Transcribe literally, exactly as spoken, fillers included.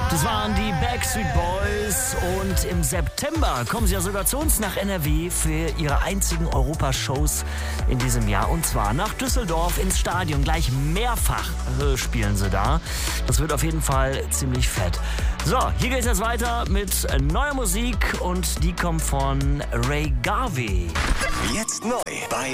Das waren die Backstreet Boys und im September kommen sie ja sogar zu uns nach N R W für ihre einzigen Europashows in diesem Jahr. Und zwar nach Düsseldorf ins Stadion. Gleich mehrfach äh, spielen sie da. Das wird auf jeden Fall ziemlich fett. So, hier geht es jetzt weiter mit neuer Musik und die kommt von Ray Garvey. Jetzt neu bei